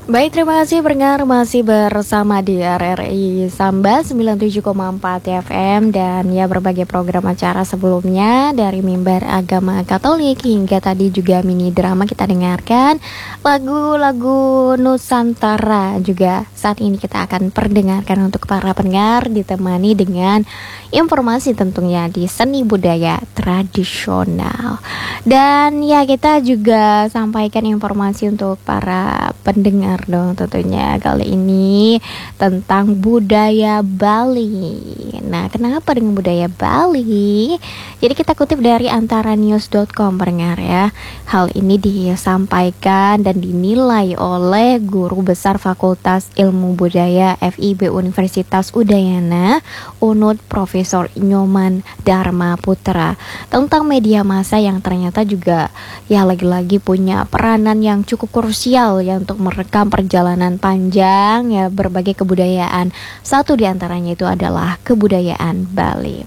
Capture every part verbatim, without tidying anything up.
Baik, terima kasih pendengar, masih bersama di R R I Samba sembilan puluh tujuh koma empat F M. Dan ya, berbagai program acara sebelumnya dari mimbar agama Katolik hingga tadi juga mini drama kita dengarkan, lagu-lagu Nusantara juga saat ini kita akan perdengarkan untuk para pendengar, ditemani dengan informasi tentunya di seni budaya tradisional. Dan ya, kita juga sampaikan informasi untuk para pendengar dong tentunya kali ini tentang budaya Bali. Nah, kenapa dengan budaya Bali? Jadi kita kutip dari antara news dot com pendengar ya. Hal ini disampaikan dan dinilai oleh Guru Besar Fakultas Ilmu Budaya F I B Universitas Udayana U N U D Profesor Nyoman Dharma Putra tentang media massa yang ternyata juga ya lagi-lagi punya peranan yang cukup krusial ya untuk merekam perjalanan panjang ya berbagai kebudayaan. Satu diantaranya itu adalah kebudayaan Bali.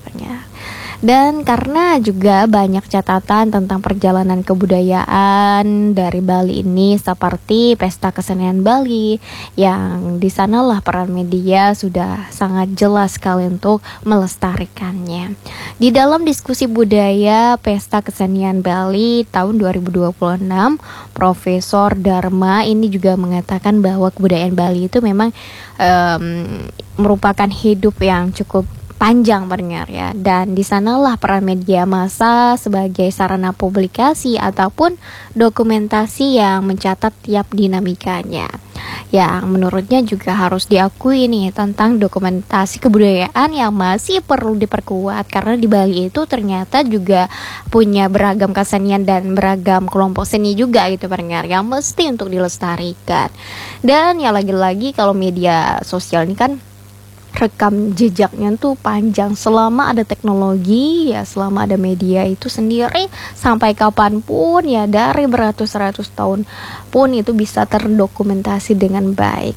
Dan karena juga banyak catatan tentang perjalanan kebudayaan dari Bali ini seperti Pesta Kesenian Bali, yang di sanalah peran media sudah sangat jelas sekali untuk melestarikannya. Di dalam diskusi budaya Pesta Kesenian Bali tahun dua ribu dua puluh enam, Profesor Dharma ini juga mengatakan bahwa kebudayaan Bali itu memang um, merupakan hidup yang cukup panjang pendengar ya, dan di sanalah peran media massa sebagai sarana publikasi ataupun dokumentasi yang mencatat tiap dinamikanya. Yang menurutnya juga harus diakui nih tentang dokumentasi kebudayaan yang masih perlu diperkuat, karena di Bali itu ternyata juga punya beragam kesenian dan beragam kelompok seni juga gitu pendengar, yang mesti untuk dilestarikan. Dan ya lagi-lagi kalau media sosial ini kan rekam jejaknya tuh panjang. Selama ada teknologi ya, selama ada media itu sendiri, sampai kapanpun ya, dari beratus-ratus tahun pun itu bisa terdokumentasi dengan baik.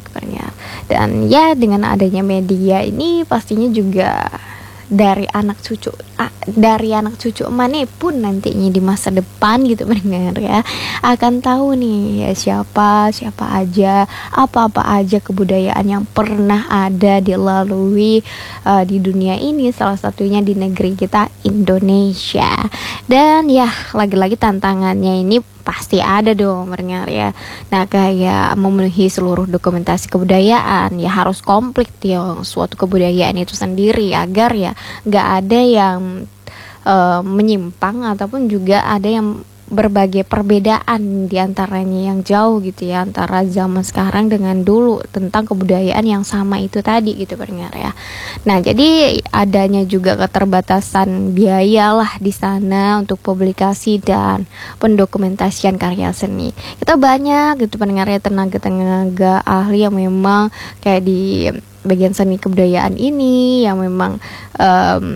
Dan ya dengan adanya media ini pastinya juga dari anak cucu ah, dari anak cucu mana pun nantinya di masa depan gitu mendengar ya, akan tahu nih ya siapa siapa aja, apa-apa aja kebudayaan yang pernah ada dilalui uh, di dunia ini, salah satunya di negeri kita Indonesia. Dan ya lagi-lagi tantangannya ini pasti ada dong mendengar ya. Nah, kayak memenuhi seluruh dokumentasi kebudayaan ya harus komplit ya suatu kebudayaan itu sendiri, agar ya nggak ada yang uh, menyimpang ataupun juga ada yang berbagai perbedaan diantaranya yang jauh gitu ya, antara zaman sekarang dengan dulu tentang kebudayaan yang sama itu tadi gitu pendengar ya. Nah, jadi adanya juga keterbatasan biaya lah di sana untuk publikasi dan pendokumentasian karya seni. Kita banyak gitu pendengar ya, tenaga-tenaga ahli yang memang kayak di bagian seni kebudayaan ini yang memang um,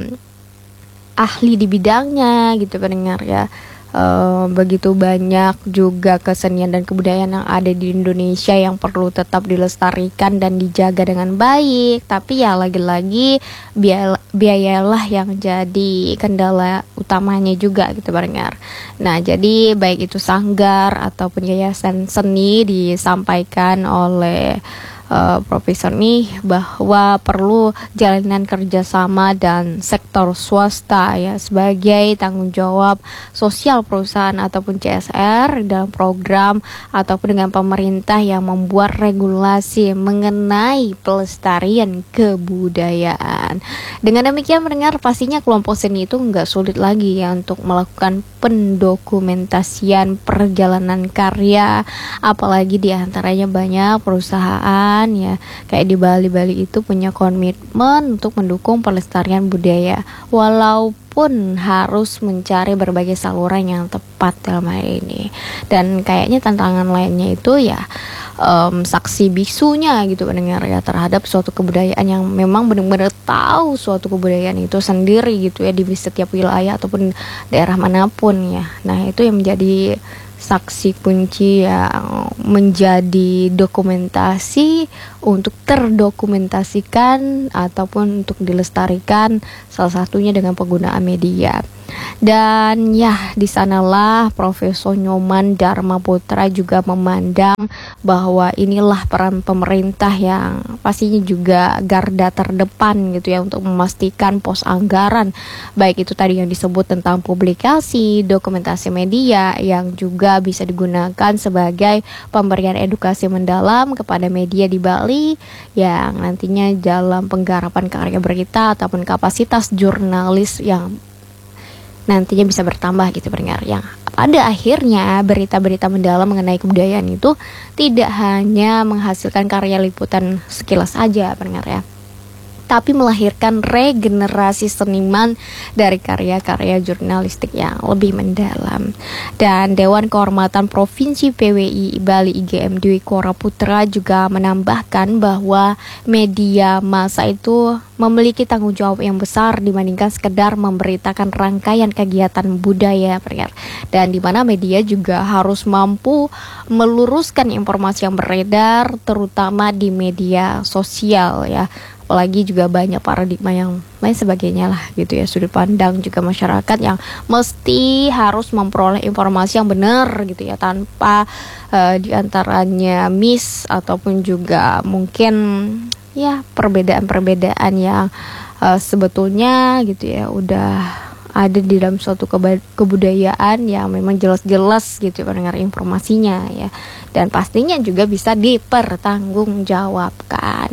ahli di bidangnya gitu pendengar ya. Uh, begitu banyak juga kesenian dan kebudayaan yang ada di Indonesia yang perlu tetap dilestarikan dan dijaga dengan baik. Tapi ya lagi-lagi biaya, biayalah yang jadi kendala utamanya juga gitu pendengar. Nah, jadi baik itu sanggar ataupun yayasan seni disampaikan oleh Uh, profesor nih bahwa perlu jalinan kerjasama dan sektor swasta ya sebagai tanggung jawab sosial perusahaan ataupun C S R dalam program ataupun dengan pemerintah yang membuat regulasi mengenai pelestarian kebudayaan. Dengan demikian mendengar pastinya kelompok seni itu nggak sulit lagi ya untuk melakukan pendokumentasian perjalanan karya, apalagi diantaranya banyak perusahaan ya kayak di Bali-Bali itu punya komitmen untuk mendukung pelestarian budaya, walaupun harus mencari berbagai saluran yang tepat dalam hal ini. Dan kayaknya tantangan lainnya itu ya um, saksi biksunya gitu mendengar ya terhadap suatu kebudayaan yang memang benar-benar tahu suatu kebudayaan itu sendiri gitu ya di setiap wilayah ataupun daerah manapun ya. Nah, itu yang menjadi saksi kunci yang menjadi dokumentasi untuk terdokumentasikan ataupun untuk dilestarikan, salah satunya dengan penggunaan media. Dan ya, di sanalah Profesor Nyoman Dharma Putra juga memandang bahwa inilah peran pemerintah yang pastinya juga garda terdepan gitu ya untuk memastikan pos anggaran, baik itu tadi yang disebut tentang publikasi, dokumentasi media yang juga bisa digunakan sebagai pemberian edukasi mendalam kepada media di Bali yang nantinya dalam penggarapan karya berita ataupun kapasitas jurnalis yang nantinya bisa bertambah gitu pendengar, yang pada akhirnya berita-berita mendalam mengenai kebudayaan itu tidak hanya menghasilkan karya liputan sekilas saja pendengar ya, tapi melahirkan regenerasi seniman dari karya-karya jurnalistik yang lebih mendalam. Dan Dewan Kehormatan Provinsi P W I Bali I G M Dwi Kora Putra juga menambahkan bahwa media massa itu memiliki tanggung jawab yang besar dibandingkan sekedar memberitakan rangkaian kegiatan budaya, dan di mana media juga harus mampu meluruskan informasi yang beredar terutama di media sosial ya. Apalagi juga banyak paradigma yang lain sebagainya lah gitu ya, sudut pandang juga masyarakat yang mesti harus memperoleh informasi yang benar gitu ya, tanpa uh, diantaranya miss ataupun juga mungkin ya perbedaan-perbedaan yang uh, sebetulnya gitu ya udah ada di dalam suatu keba- kebudayaan yang memang jelas-jelas gitu pendengar informasinya ya, dan pastinya juga bisa dipertanggungjawabkan.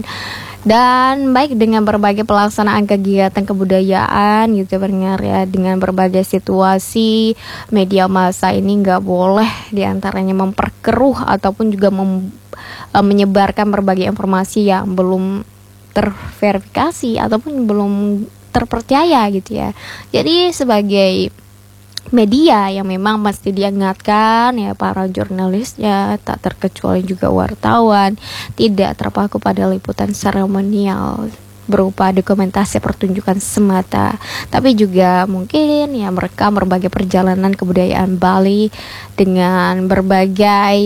Dan baik dengan berbagai pelaksanaan kegiatan kebudayaan gitu pendengar ya, dengan berbagai situasi media massa ini nggak boleh diantaranya memperkeruh ataupun juga mem, e, menyebarkan berbagai informasi yang belum terverifikasi ataupun belum terpercaya gitu ya. Jadi sebagai media yang memang mesti diingatkan ya, para jurnalis ya tak terkecuali juga wartawan tidak terpaku pada liputan seremonial berupa dokumentasi pertunjukan semata, tapi juga mungkin ya merekam berbagai perjalanan kebudayaan Bali dengan berbagai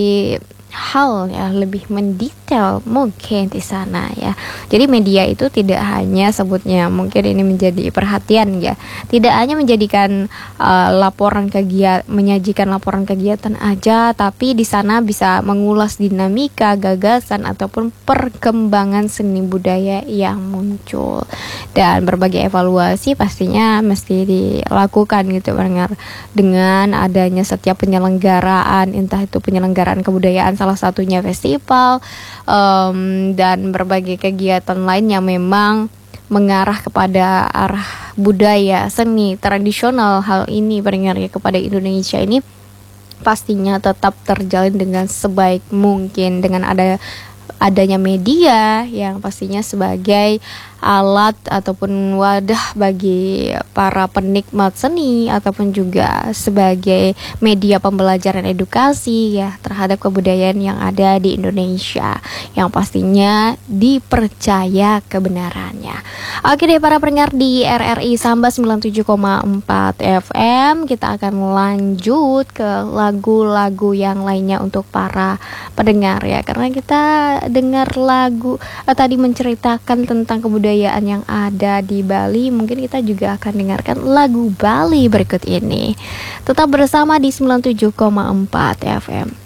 hal ya, lebih mendetail mungkin di sana ya. Jadi media itu tidak hanya sebutnya, mungkin ini menjadi perhatian ya, tidak hanya menjadikan uh, laporan kegiatan, menyajikan laporan kegiatan aja, tapi di sana bisa mengulas dinamika, gagasan ataupun perkembangan seni budaya yang muncul, dan berbagai evaluasi pastinya mesti dilakukan gitu pendengar, dengan adanya setiap penyelenggaraan, entah itu penyelenggaraan kebudayaan salah satunya festival um, dan berbagai kegiatan lain yang memang mengarah kepada arah budaya seni tradisional. Hal ini pendengar ya kepada Indonesia ini pastinya tetap terjalin dengan sebaik mungkin dengan ada adanya media yang pastinya sebagai alat ataupun wadah bagi para penikmat seni ataupun juga sebagai media pembelajaran edukasi ya terhadap kebudayaan yang ada di Indonesia yang pastinya dipercaya kebenarannya. Oke deh para pendengar di R R I Samba sembilan puluh tujuh koma empat F M, kita akan lanjut ke lagu-lagu yang lainnya untuk para pendengar ya, karena kita dengar lagu eh, tadi menceritakan tentang kebudayaan yang ada di Bali, mungkin kita juga akan dengarkan lagu Bali berikut ini. Tetap bersama di sembilan puluh tujuh koma empat F M.